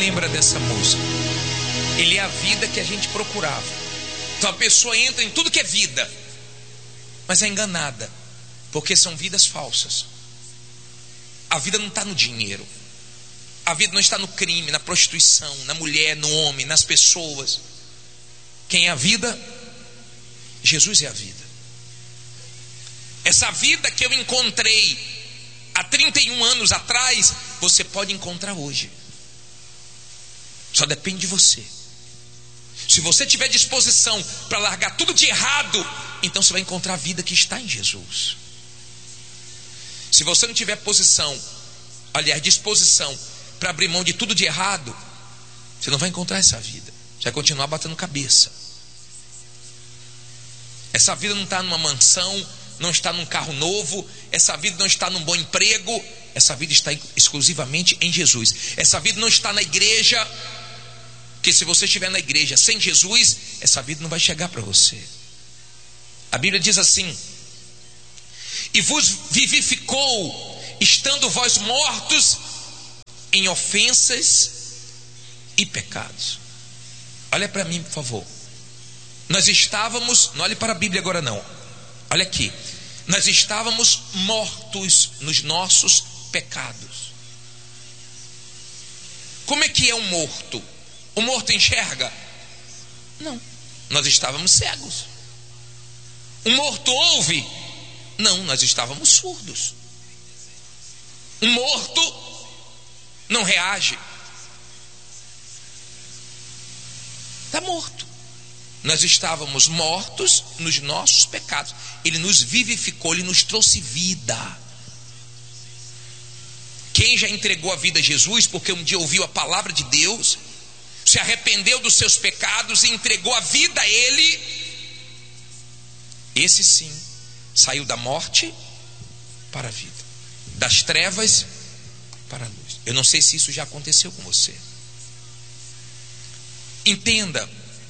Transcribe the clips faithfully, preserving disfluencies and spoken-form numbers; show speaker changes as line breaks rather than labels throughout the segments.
lembra dessa música. Ele é a vida que a gente procurava. Então a pessoa entra em tudo que é vida, mas é enganada, porque são vidas falsas. A vida não está no dinheiro, a vida não está no crime, na prostituição, na mulher, no homem, nas pessoas. Quem é a vida? Jesus é a vida. Essa vida que eu encontrei há trinta e um anos atrás, você pode encontrar hoje. Só depende de você. Se você tiver disposição para largar tudo de errado, então você vai encontrar a vida que está em Jesus. Se você não tiver posição, aliás, disposição para abrir mão de tudo de errado, você não vai encontrar essa vida. Você vai continuar batendo cabeça. Essa vida não está numa mansão, não está num carro novo, essa vida não está num bom emprego, essa vida está exclusivamente em Jesus. Essa vida não está na igreja, porque se você estiver na igreja sem Jesus, essa vida não vai chegar para você. A Bíblia diz assim: e vos vivificou, estando vós mortos em ofensas e pecados. Olha para mim, por favor. Nós estávamos, não olhe para a Bíblia agora não, olha aqui. Nós estávamos mortos nos nossos pecados. Como é que é um morto? O morto enxerga? Não. Nós estávamos cegos. Um morto ouve? Não, nós estávamos surdos. Um morto não reage. Está morto. Nós estávamos mortos nos nossos pecados. Ele nos vivificou, Ele nos trouxe vida. Quem já entregou a vida a Jesus, porque um dia ouviu a palavra de Deus, se arrependeu dos seus pecados e entregou a vida a Ele, esse sim saiu da morte para a vida, das trevas para a luz. Eu não sei se isso já aconteceu com você. Entenda,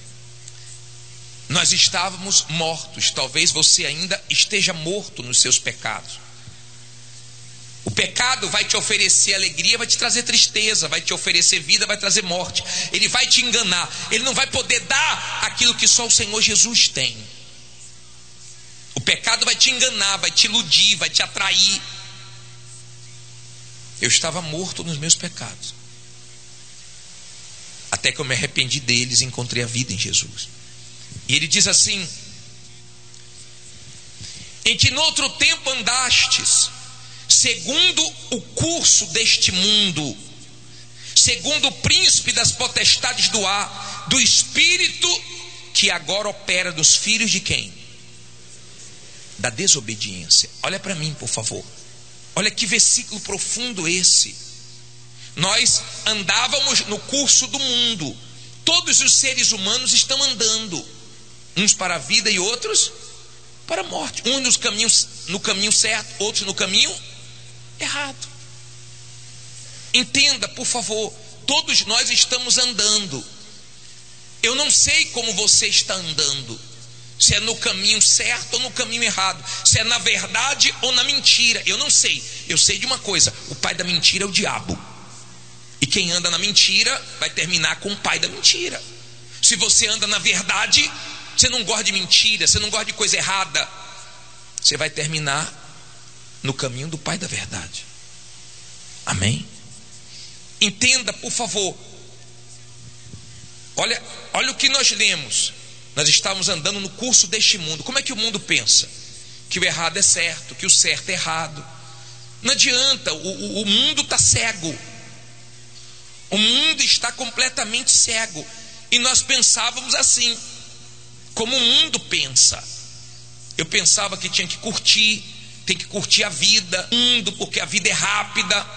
nós estávamos mortos. Talvez você ainda esteja morto nos seus pecados. O pecado vai te oferecer alegria, vai te trazer tristeza, vai te oferecer vida, vai trazer morte. Ele vai te enganar. Ele não vai poder dar aquilo que só o Senhor Jesus tem. O pecado vai te enganar, vai te iludir, vai te atrair. Eu estava morto nos meus pecados, até que eu me arrependi deles e encontrei a vida em Jesus. E ele diz assim: em que no outro tempo andastes segundo o curso deste mundo, segundo o príncipe das potestades do ar, do espírito que agora opera nos filhos de quem? Da desobediência. Olha para mim, por favor. Olha que versículo profundo esse. Nós andávamos no curso do mundo. Todos os seres humanos estão andando, uns para a vida e outros para a morte. Uns nos caminhos, no caminho certo, outros no caminho errado. Entenda, por favor, todos nós estamos andando. Eu não sei como você está andando, se é no caminho certo ou no caminho errado, se é na verdade ou na mentira. Eu não sei. Eu sei de uma coisa: o pai da mentira é o diabo. E quem anda na mentira vai terminar com o pai da mentira. Se você anda na verdade, você não gosta de mentira, você não gosta de coisa errada, você vai terminar no caminho do pai da verdade. Amém? Entenda, por favor. Olha, olha o que nós lemos. Nós estávamos andando no curso deste mundo. Como é que o mundo pensa? Que o errado é certo, que o certo é errado. Não adianta, o, o, o mundo está cego. O mundo está completamente cego. E nós pensávamos assim, como o mundo pensa. Eu pensava que tinha que curtir, tem que curtir a vida, mundo, porque a vida é rápida.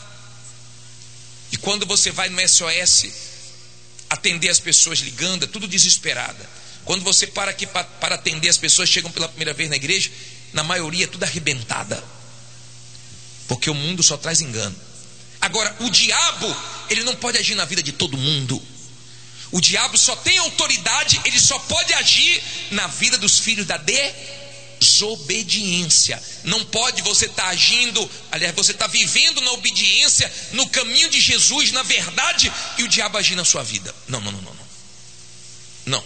E quando você vai no S O S atender as pessoas ligando, é tudo desesperada. Quando você para aqui para, para atender as pessoas que chegam pela primeira vez na igreja, na maioria é tudo arrebentada, porque o mundo só traz engano. Agora, o diabo, ele não pode agir na vida de todo mundo. O diabo só tem autoridade, ele só pode agir na vida dos filhos da desobediência. Não pode você estar agindo, aliás, você está vivendo na obediência, no caminho de Jesus, na verdade, e o diabo agir na sua vida. Não, não, não, não, não. Não.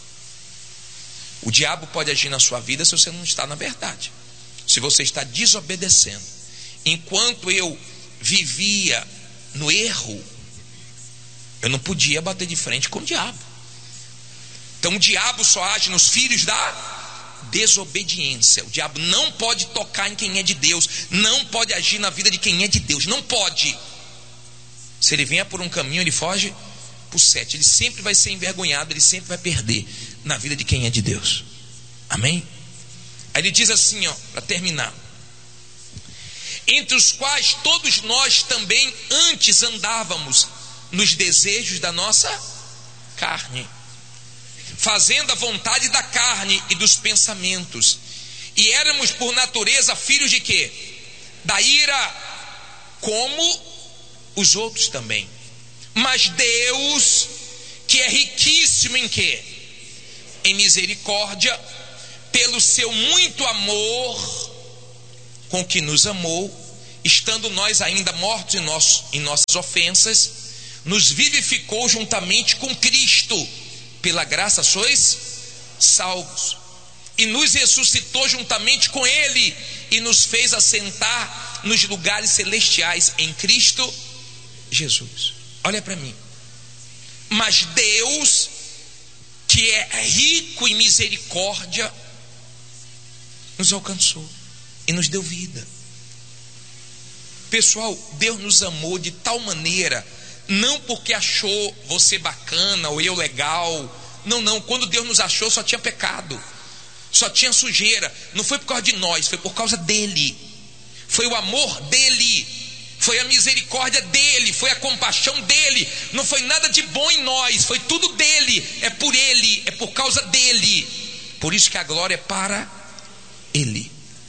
O diabo pode agir na sua vida se você não está na verdade, se você está desobedecendo. Enquanto eu vivia no erro, eu não podia bater de frente com o diabo. Então o diabo só age nos filhos da desobediência. O diabo não pode tocar em quem é de Deus, não pode agir na vida de quem é de Deus, não pode. Se ele vier por um caminho, ele foge por sete. Ele sempre vai ser envergonhado, ele sempre vai perder na vida de quem é de Deus. Amém? Aí ele diz assim, ó, para terminar: entre os quais todos nós também antes andávamos nos desejos da nossa carne, fazendo a vontade da carne e dos pensamentos, e éramos por natureza filhos de quê? Da ira, como os outros também. Mas Deus, que é riquíssimo em quê? Em misericórdia, pelo seu muito amor com que nos amou, estando nós ainda mortos em, nosso, em nossas ofensas, nos vivificou juntamente com Cristo. Pela graça sois salvos, e nos ressuscitou juntamente com Ele, e nos fez assentar nos lugares celestiais em Cristo Jesus. Olha para mim. Mas Deus, que é rico em misericórdia, nos alcançou e nos deu vida. Pessoal, Deus nos amou de tal maneira, não porque achou você bacana ou eu legal. Não, não. Quando Deus nos achou, só tinha pecado, só tinha sujeira. Não foi por causa de nós, foi por causa dele. Foi o amor dele, foi a misericórdia dele, foi a compaixão dele. Não foi nada de bom em nós, foi tudo dele. É por ele, é por causa dele. Por isso que a glória é para ele.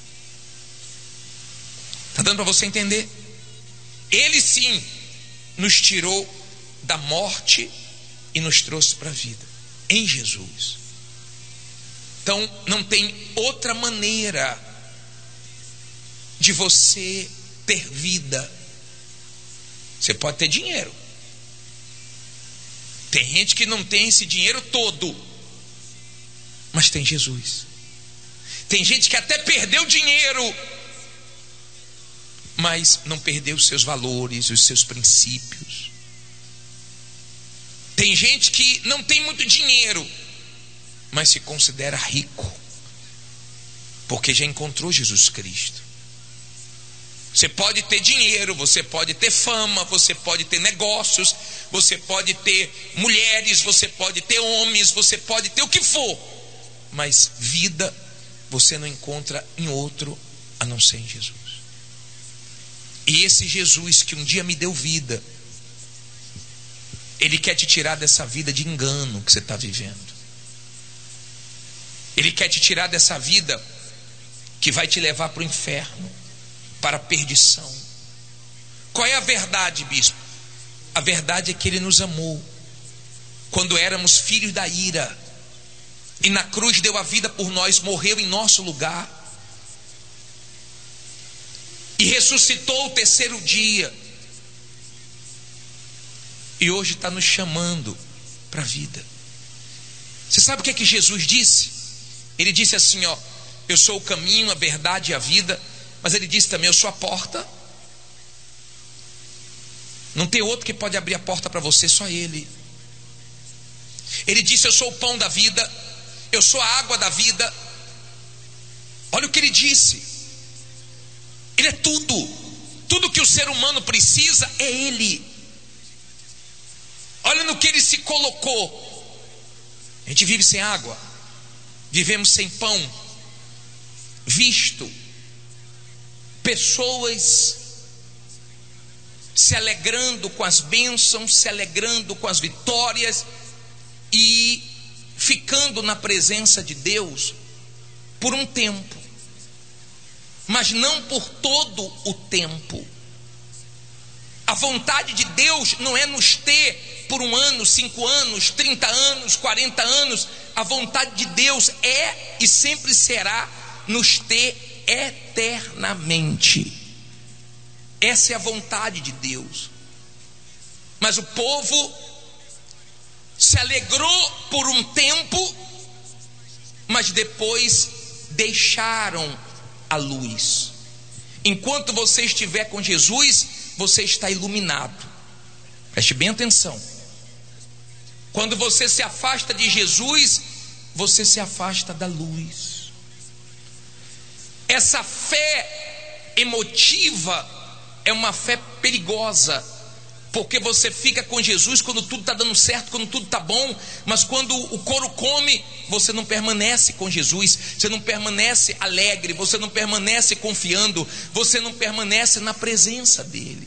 Está dando para você entender? Ele sim nos tirou da morte e nos trouxe para a vida em Jesus. Então não tem outra maneira de você ter vida. Você pode ter dinheiro, tem gente que não tem esse dinheiro todo, mas tem Jesus. Tem gente que até perdeu dinheiro, mas não perdeu os seus valores, os seus princípios. Tem gente que não tem muito dinheiro, mas se considera rico, porque já encontrou Jesus Cristo. Você pode ter dinheiro, você pode ter fama, você pode ter negócios, você pode ter mulheres, você pode ter homens, você pode ter o que for, mas vida você não encontra em outro a não ser em Jesus. E esse Jesus que um dia me deu vida, ele quer te tirar dessa vida de engano que você está vivendo. Ele quer te tirar dessa vida que vai te levar para o inferno, para a perdição. Qual é a verdade, bispo? A verdade é que ele nos amou quando éramos filhos da ira, e na cruz deu a vida por nós, morreu em nosso lugar, e ressuscitou o terceiro dia, e hoje está nos chamando para a vida. Você sabe o que é que Jesus disse? Ele disse assim, ó: eu sou o caminho, a verdade e a vida. Mas ele disse também: eu sou a porta. Não tem outro que pode abrir a porta para você, só ele. Ele disse: eu sou o pão da vida, eu sou a água da vida. Olha o que ele disse. Ele é tudo. Tudo que o ser humano precisa é ele. Olha no que ele se colocou. A gente vive sem água, vivemos sem pão, visto pessoas se alegrando com as bênçãos, se alegrando com as vitórias e ficando na presença de Deus por um tempo, mas não por todo o tempo. A vontade de Deus não é nos ter por um ano, cinco anos, trinta anos, quarenta anos. A vontade de Deus é e sempre será nos ter eternamente. Essa é a vontade de Deus. Mas o povo se alegrou por um tempo, mas depois deixaram a luz. Enquanto você estiver com Jesus, você está iluminado. Preste bem atenção. Quando você se afasta de Jesus, você se afasta da luz. Essa fé emotiva é uma fé perigosa, porque você fica com Jesus quando tudo está dando certo, quando tudo está bom, mas quando o couro come, você não permanece com Jesus, você não permanece alegre, você não permanece confiando, você não permanece na presença dele.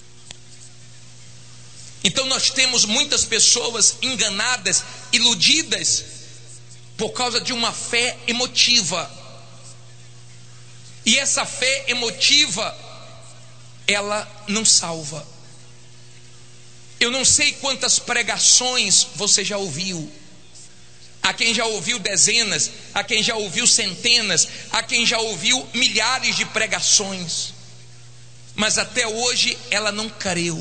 Então nós temos muitas pessoas enganadas, iludidas, por causa de uma fé emotiva. E essa fé emotiva, ela não salva. Eu não sei quantas pregações você já ouviu. Há quem já ouviu dezenas, há quem já ouviu centenas, há quem já ouviu milhares de pregações, mas até hoje ela não creu.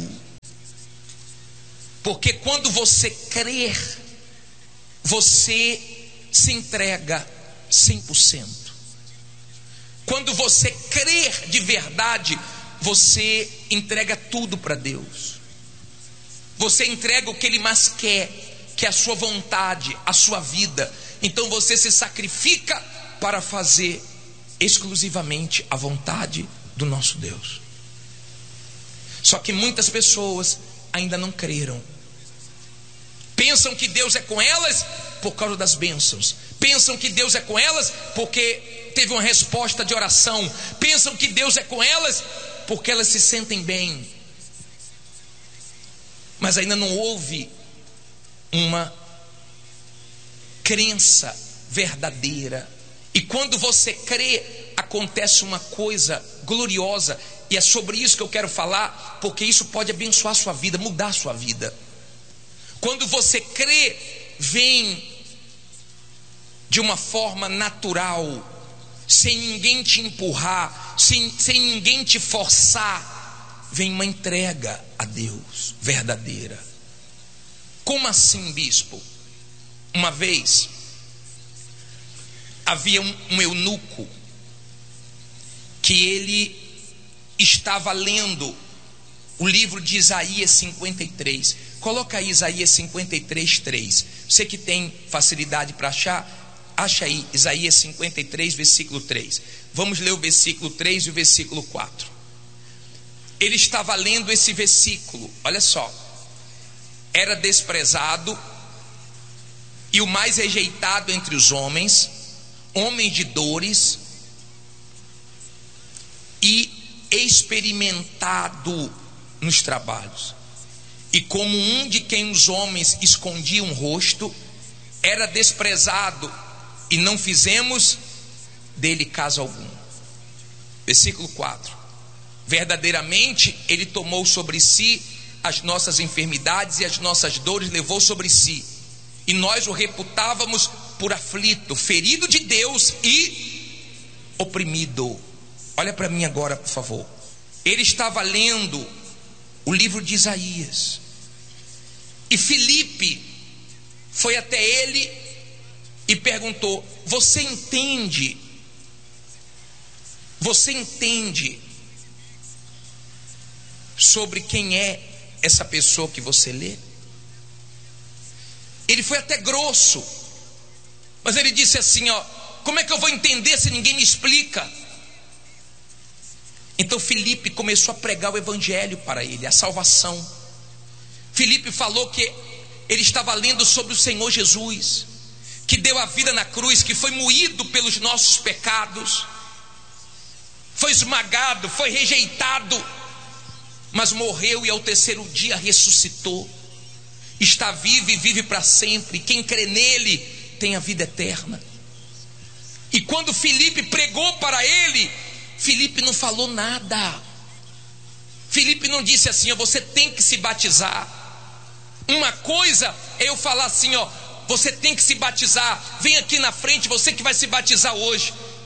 Porque quando você crer, você se entrega cem por cento. Quando você crer de verdade, você entrega tudo para Deus. Você entrega o que Ele mais quer, que é a sua vontade, a sua vida. Então você se sacrifica para fazer exclusivamente a vontade do nosso Deus. Só que muitas pessoas ainda não creram. Pensam que Deus é com elas por causa das bênçãos. Pensam que Deus é com elas porque teve uma resposta de oração. Pensam que Deus é com elas porque elas se sentem bem. Mas ainda não houve uma crença verdadeira. E quando você crê, acontece uma coisa gloriosa. E é sobre isso que eu quero falar, porque isso pode abençoar a sua vida, mudar a sua vida. Quando você crê, vem de uma forma natural, sem ninguém te empurrar, sem, sem ninguém te forçar. Vem uma entrega a Deus verdadeira. Como assim, bispo? Uma vez havia um, um eunuco que ele estava lendo o livro de Isaías cinquenta e três. Coloca aí Isaías cinquenta e três, três. Você que tem facilidade para achar, acha aí Isaías cinquenta e três, versículo três. Vamos ler o versículo três e o versículo quatro. Ele estava lendo esse versículo, olha só. Era desprezado e o mais rejeitado entre os homens, homem de dores e experimentado nos trabalhos. E como um de quem os homens escondiam o rosto, era desprezado e não fizemos dele caso algum. Versículo quatro. Verdadeiramente ele tomou sobre si as nossas enfermidades e as nossas dores levou sobre si, e nós o reputávamos por aflito, ferido de Deus e oprimido. Olha para mim agora, por favor. Ele estava lendo o livro de Isaías, e Filipe foi até ele e perguntou: você entende? Você entende sobre quem é essa pessoa que você lê? Ele foi até grosso, mas ele disse assim: ó, como é que eu vou entender se ninguém me explica? Então Filipe começou a pregar o evangelho para ele, a salvação. Filipe falou que ele estava lendo sobre o Senhor Jesus, que deu a vida na cruz, que foi moído pelos nossos pecados, foi esmagado, foi rejeitado, mas morreu e ao terceiro dia ressuscitou. Está vivo e vive para sempre. Quem crê nele tem a vida eterna. E quando Filipe pregou para ele, Filipe não falou nada. Filipe não disse assim: ó, você tem que se batizar. Uma coisa é eu falar assim: ó, você tem que se batizar, vem aqui na frente, você que vai se batizar hoje.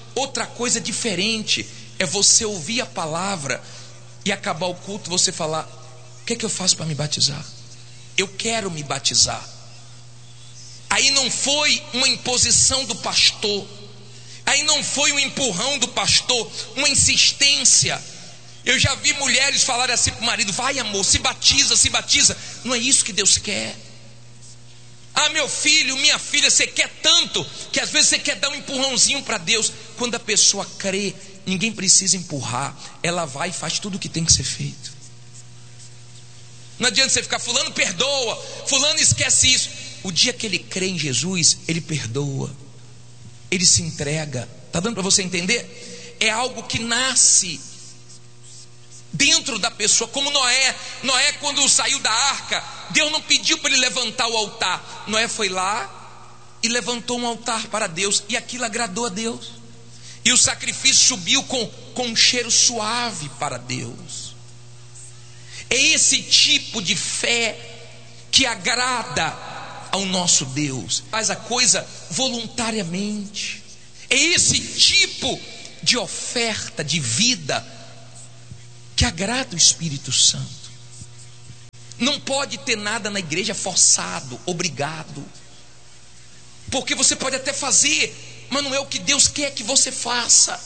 Outra coisa diferente é você ouvir a palavra e acabar o culto você falar: o que é que eu faço para me batizar? Eu quero me batizar. Aí não foi uma imposição do pastor, aí não foi um empurrão do pastor, uma insistência. Eu já vi mulheres falarem assim para o marido: vai, amor, se batiza, se batiza. Não é isso que Deus quer. Ah, meu filho, minha filha, você quer tanto que às vezes você quer dar um empurrãozinho para Deus. Quando a pessoa crê, ninguém precisa empurrar, ela vai e faz tudo o que tem que ser feito. Não adianta você ficar: fulano perdoa, fulano esquece isso. O dia que ele crê em Jesus, ele perdoa, ele se entrega. Está dando para você entender? É algo que nasce dentro da pessoa, como Noé. Noé, quando saiu da arca, Deus não pediu para ele levantar o altar. Noé foi lá e levantou um altar para Deus, e aquilo agradou a Deus, e o sacrifício subiu com, com um cheiro suave para Deus. É esse tipo de fé que agrada ao nosso Deus, faz a coisa voluntariamente. É esse tipo de oferta de vida que agrada o Espírito Santo. Não pode ter nada na igreja forçado, obrigado, porque você pode até fazer, mas não é o que Deus quer que você faça.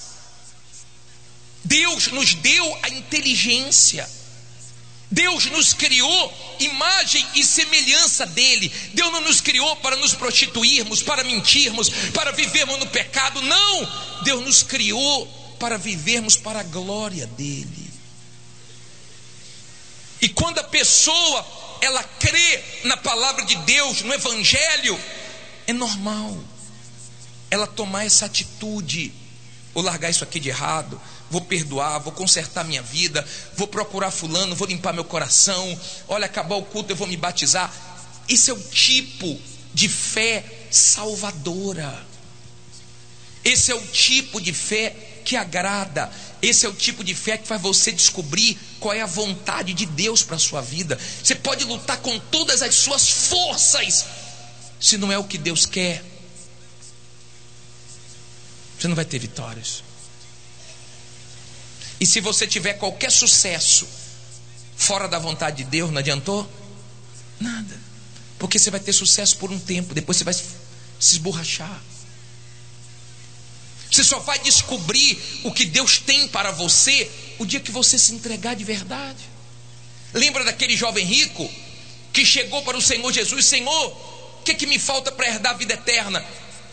Deus nos deu a inteligência, Deus nos criou imagem e semelhança dele. Deus não nos criou para nos prostituirmos, para mentirmos, para vivermos no pecado. Não, Deus nos criou para vivermos para a glória dele. E quando a pessoa ela crê na palavra de Deus, no evangelho, é normal ela tomar essa atitude: vou largar isso aqui de errado, vou perdoar, vou consertar minha vida, vou procurar fulano, vou limpar meu coração. Olha, acabar o culto eu vou me batizar. Esse é o tipo de fé salvadora. Esse é o tipo de fé que agrada. Esse é o tipo de fé que faz você descobrir qual é a vontade de Deus para a sua vida. Você pode lutar com todas as suas forças, se não é o que Deus quer, você não vai ter vitórias. E se você tiver qualquer sucesso fora da vontade de Deus, não adiantou nada, porque você vai ter sucesso por um tempo, depois você vai se esborrachar. Você só vai descobrir o que Deus tem para você o dia que você se entregar de verdade. Lembra daquele jovem rico que chegou para o Senhor Jesus: Senhor, o que, que me falta para herdar a vida eterna?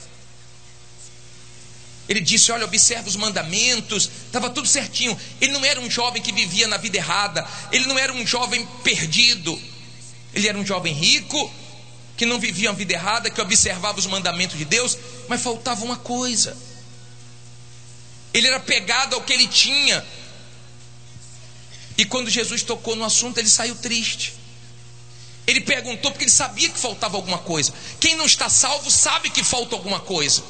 Ele disse: olha, observa os mandamentos. Estava tudo certinho. Ele não era um jovem que vivia na vida errada, ele não era um jovem perdido, ele era um jovem rico que não vivia uma vida errada, que observava os mandamentos de Deus, mas faltava uma coisa. Ele era pegado ao que ele tinha. E quando Jesus tocou no assunto, ele saiu triste. Ele perguntou porque ele sabia que faltava alguma coisa. Quem não está salvo sabe que falta alguma coisa.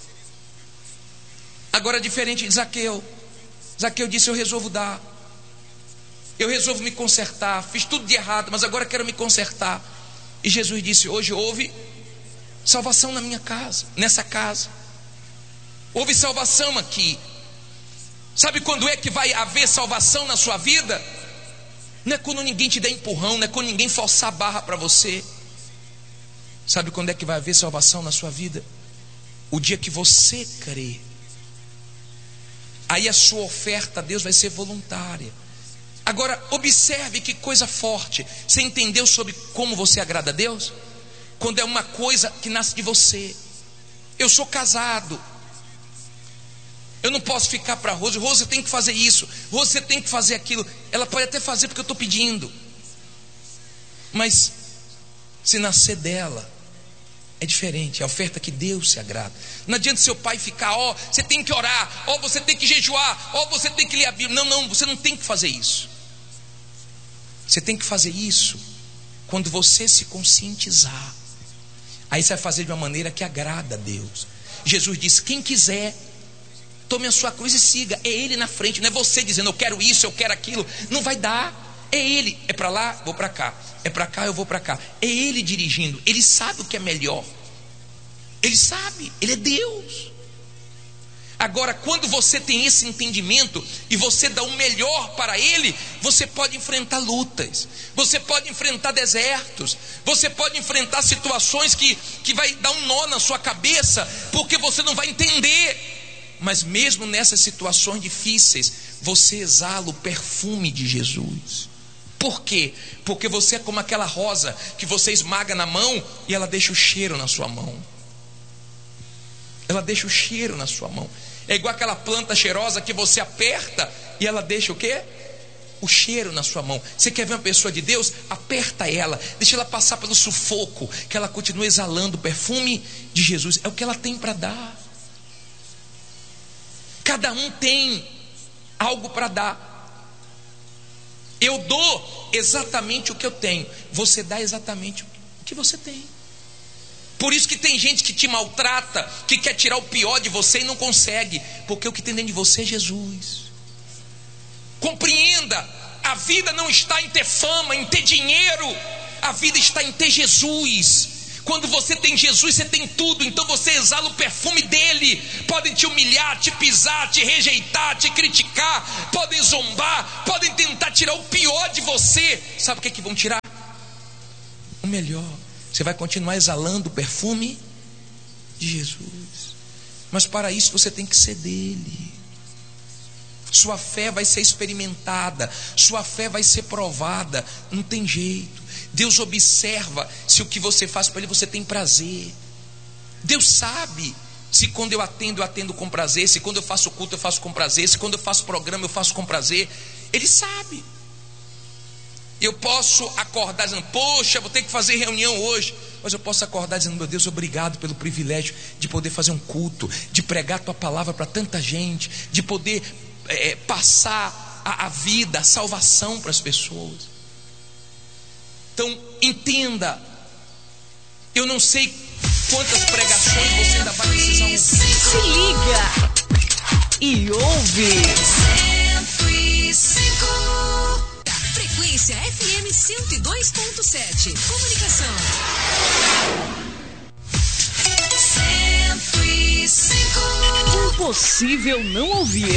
Agora, diferente de Zaqueu. Zaqueu disse: eu resolvo dar, eu resolvo me consertar, fiz tudo de errado, mas agora quero me consertar. E Jesus disse: hoje houve salvação na minha casa, nessa casa. Houve salvação aqui. Sabe quando é que vai haver salvação na sua vida? Não é quando ninguém te dá empurrão, não é quando ninguém forçar a barra para você. Sabe quando é que vai haver salvação na sua vida? O dia que você crê. Aí a sua oferta a Deus vai ser voluntária. Agora, observe que coisa forte. Você entendeu sobre como você agrada a Deus? Quando é uma coisa que nasce de você. Eu sou casado, eu não posso ficar para Rose: Rose, você tem que fazer isso, Rose, você tem que fazer aquilo. Ela pode até fazer porque eu estou pedindo, mas se nascer dela, é diferente. É a oferta que Deus se agrada. Não adianta seu pai ficar: ó, oh, você tem que orar, ó, oh, você tem que jejuar, ó, oh, você tem que ler a Bíblia. Não, não, você não tem que fazer isso. Você tem que fazer isso quando você se conscientizar. Aí você vai fazer de uma maneira que agrada a Deus. Jesus disse: quem quiser, tome a sua cruz e siga. É Ele na frente, não é você dizendo: eu quero isso, eu quero aquilo. Não vai dar. É Ele. É para lá, vou para cá. É para cá, eu vou para cá. É Ele dirigindo. Ele sabe o que é melhor. Ele sabe. Ele é Deus. Agora, quando você tem esse entendimento e você dá o melhor para Ele, você pode enfrentar lutas, você pode enfrentar desertos, você pode enfrentar situações que, que vai dar um nó na sua cabeça, porque você não vai entender. Mas mesmo nessas situações difíceis, você exala o perfume de Jesus. Por quê? Porque você é como aquela rosa que você esmaga na mão e ela deixa o cheiro na sua mão. Ela deixa o cheiro na sua mão. É igual aquela planta cheirosa que você aperta e ela deixa o quê? O cheiro na sua mão. Você quer ver uma pessoa de Deus? Aperta ela, deixa ela passar pelo sufoco, que ela continue exalando o perfume de Jesus. É o que ela tem para dar. Cada um tem algo para dar. Eu dou exatamente o que eu tenho, você dá exatamente o que você tem. Por isso que tem gente que te maltrata, que quer tirar o pior de você e não consegue, porque o que tem dentro de você é Jesus. Compreenda, a vida não está em ter fama, em ter dinheiro, a vida está em ter Jesus. Quando você tem Jesus, você tem tudo, então você exala o perfume dele. Podem te humilhar, te pisar, te rejeitar, te criticar, podem zombar, podem tentar tirar o pior de você. Sabe o que é que vão tirar? O melhor. Você vai continuar exalando o perfume de Jesus. Mas para isso você tem que ser dele. Sua fé vai ser experimentada, sua fé vai ser provada. Não tem jeito. Deus observa se o que você faz para Ele você tem prazer. Deus sabe se quando eu atendo, eu atendo com prazer, se quando eu faço culto, eu faço com prazer, se quando eu faço programa, eu faço com prazer. Ele sabe. Eu posso acordar dizendo, poxa, vou ter que fazer reunião hoje. Mas eu posso acordar dizendo, meu Deus, obrigado pelo privilégio de poder fazer um culto, de pregar a tua palavra para tanta gente, de poder é, passar a, a vida, a salvação para as pessoas. Então, entenda, eu não sei quantas pregações você ainda vai precisar ouvir.
Se liga e ouve.
cento e cinco. Frequência F M cento e dois ponto sete. Comunicação. cento e cinco.
Impossível não ouvir.